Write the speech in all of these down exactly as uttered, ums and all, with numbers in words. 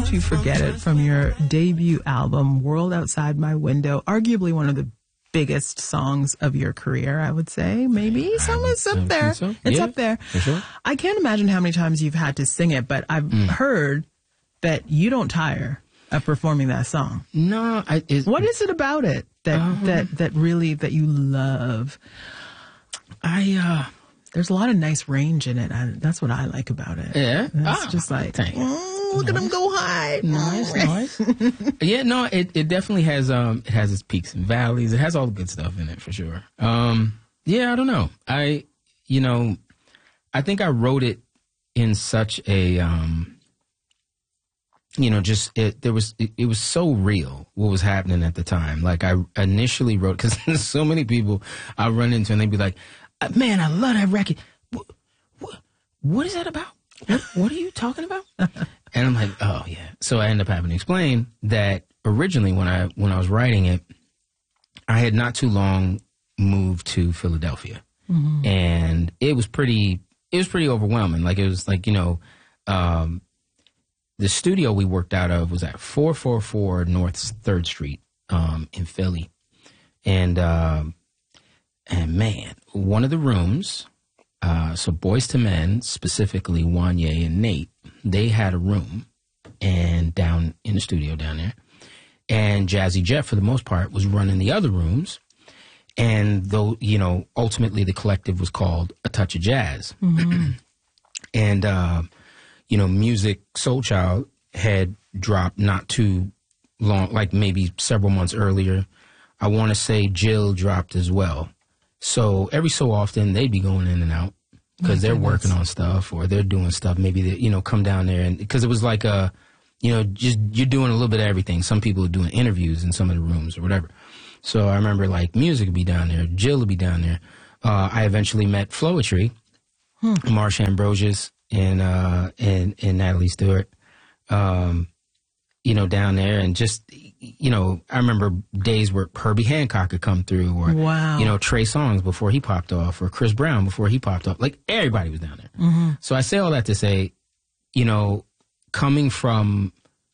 Don't You Forget It from your debut album, World Outside My Window. Arguably one of the biggest songs of your career, I would say. Maybe some is up there. So. It's yeah, up there. For sure. I can't imagine how many times you've had to sing it, but I've mm. heard that you don't tire of performing that song. No, I. It, what is it about it that um, that that really that you love? I. uh There's a lot of nice range in it. I, that's what I like about it. Yeah, it's ah, just like mm, look nice. at them go high. Nice, nice. Yeah, no, it, it definitely has. Um, it has its peaks and valleys. It has all the good stuff in it for sure. Um, yeah, I don't know. I, you know, I think I wrote it in such a, um, you know, just it. There was it, it was so real what was happening at the time. Like I initially wrote because there's so many people I run into and they'd be like, man, I love that record. What, what, what is that about? What, what are you talking about? And I'm like, oh yeah. So I end up having to explain that originally when I when I was writing it, I had not too long moved to Philadelphia, mm-hmm. and it was pretty it was pretty overwhelming. Like it was like you know, um, the studio we worked out of was at four forty-four North Third Street um, in Philly, and. Um, And man, one of the rooms, uh, so Boyz two Men, specifically Wanye and Nate, they had a room and down in the studio down there. And Jazzy Jeff, for the most part, was running the other rooms. And though, you know, ultimately the collective was called A Touch of Jazz. Mm-hmm. And, uh, you know, Music Soul Child had dropped not too long, like maybe several months earlier. I want to say Jill dropped as well. So every so often they'd be going in and out because they're working on stuff or they're doing stuff. Maybe they, you know, come down there and because it was like a, you know, just you're doing a little bit of everything. Some people are doing interviews in some of the rooms or whatever. So I remember like Music would be down there, Jill would be down there. Uh, I eventually met Flowetry, hmm. Marsha Ambrosius and uh, and and Natalie Stewart. Um, you know, down there and just, you know, I remember days where Herbie Hancock could come through or, wow. you know, Trey Songz before he popped off or Chris Brown before he popped off. Like everybody was down there. Mm-hmm. So I say all that to say, you know, coming from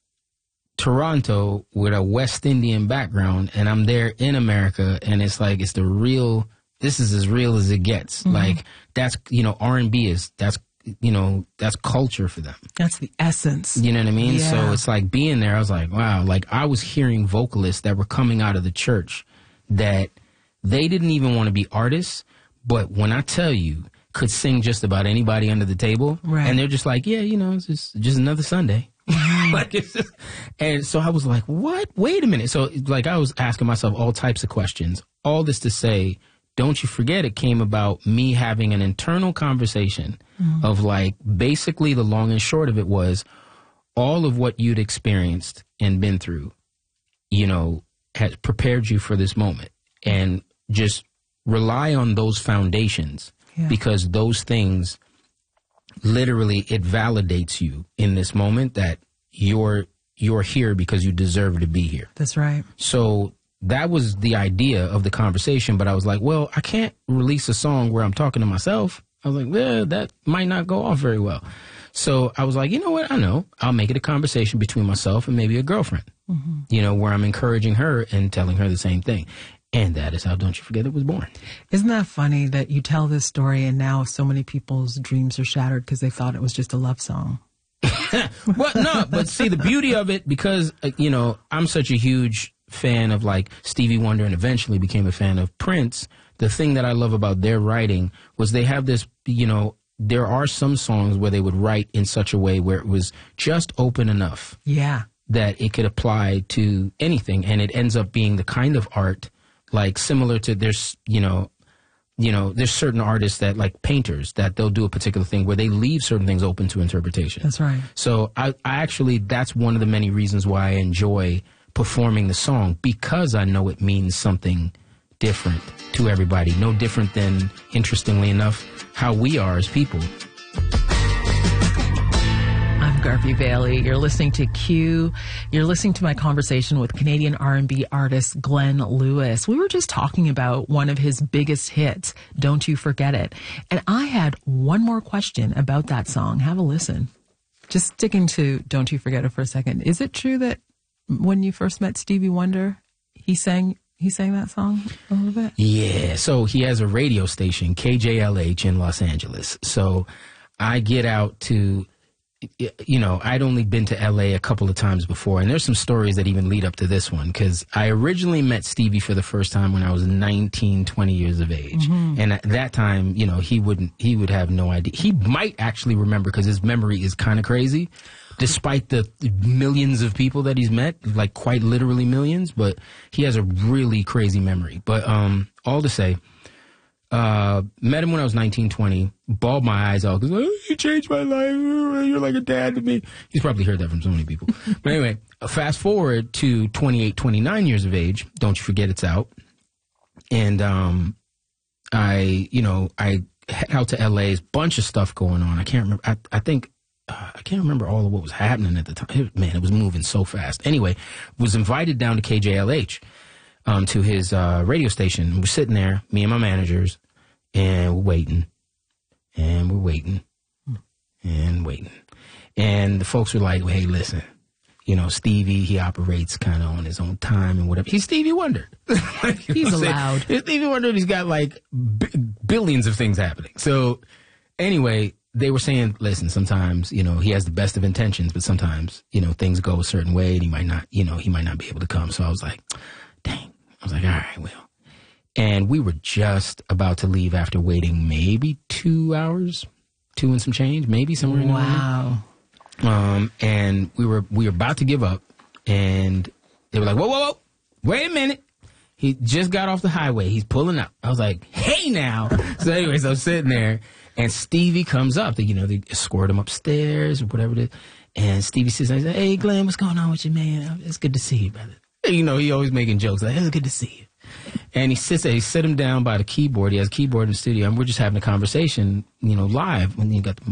Toronto with a West Indian background and I'm there in America and it's like, it's the real, this is as real as it gets. Mm-hmm. Like that's, you know, R and B is, that's, you know, that's culture for them. That's the essence. You know what I mean? Yeah. So it's like being there, I was like, wow, like I was hearing vocalists that were coming out of the church that they didn't even want to be artists, but when I tell you, could sing just about anybody under the table. Right. And they're just like, yeah, you know, it's just, just another Sunday. Like it's just, and so I was like, what? Wait a minute. So like I was asking myself all types of questions. All this to say, Don't You Forget It came about me having an internal conversation mm-hmm. of like, basically the long and short of it was all of what you'd experienced and been through, you know, has prepared you for this moment. And just rely on those foundations yeah. because those things, literally, it validates you in this moment that you're you're here because you deserve to be here. That's right. So that was the idea of the conversation, but I was like, well, I can't release a song where I'm talking to myself. I was like, well, that might not go off very well. So I was like, you know what? I know. I'll make it a conversation between myself and maybe a girlfriend, mm-hmm. you know, where I'm encouraging her and telling her the same thing. And that is how Don't You Forget It was born. Isn't that funny that you tell this story and now so many people's dreams are shattered because they thought it was just a love song? Well, no, but see, the beauty of it, because, uh, you know, I'm such a huge fan of like Stevie Wonder and eventually became a fan of Prince. The thing that I love about their writing was they have this, you know, there are some songs where they would write in such a way where it was just open enough. Yeah. That it could apply to anything. And it ends up being the kind of art like similar to there's, you know, you know, there's certain artists that like painters that they'll do a particular thing where they leave certain things open to interpretation. That's right. So I, I actually, that's one of the many reasons why I enjoy performing the song, because I know it means something different to everybody. No different than, interestingly enough, how we are as people. I'm Garvey Bailey. You're listening to Q. You're listening to my conversation with Canadian R and B artist Glenn Lewis. We were just talking about one of his biggest hits, Don't You Forget It. And I had one more question about that song. Have a listen. Just sticking to Don't You Forget It for a second. Is it true that when you first met Stevie Wonder, he sang he sang that song a little bit? Yeah. So he has a radio station, K J L H in Los Angeles. So I get out to, you know, I'd only been to L A a couple of times before, and there's some stories that even lead up to this one, because I originally met Stevie for the first time when I was nineteen, twenty years of age. Mm-hmm. And at that time, you know, he wouldn't, he would have no idea. He might actually remember, because his memory is kind of crazy, despite the millions of people that he's met, like quite literally millions, but he has a really crazy memory. But um, all to say, Uh, met him when I was nineteen, twenty, bawled my eyes out because, oh, you changed my life. You're like a dad to me. He's probably heard that from so many people. But anyway, fast forward to twenty-eight, twenty-nine years of age. Don't You Forget It's out. And um, I, you know, I head out to L A. There's a bunch of stuff going on. I can't remember. I, I think, uh, I can't remember all of what was happening at the time. It, man, it was moving so fast. Anyway, was invited down to K J L H, um, to his uh, radio station. We're sitting there, me and my managers, and we're waiting, and we're waiting, and waiting. And the folks were like, well, hey, listen, you know, Stevie, he operates kind of on his own time and whatever. He's Stevie Wonder. Like, he's allowed. He's Stevie Wonder, he's got like b- billions of things happening. So anyway, they were saying, listen, sometimes, you know, he has the best of intentions, but sometimes, you know, things go a certain way and he might not, you know, he might not be able to come. So I was like, dang. I was like, all right, well. And we were just about to leave after waiting maybe two hours, two and some change, maybe somewhere in there. Wow. Um, and we were we were about to give up, and they were like, whoa, whoa, whoa, wait a minute. He just got off the highway. He's pulling up. I was like, hey, now. So anyways, I'm sitting there, and Stevie comes up. They, you know, they escort him upstairs or whatever it is. And Stevie says, I said, hey, Glenn, what's going on with you, man? It's good to see you, brother. You know, he always making jokes like, it's good to see you. And he sits there, he sit him down by the keyboard. He has a keyboard in the studio, and we're just having a conversation, you know, live when you got the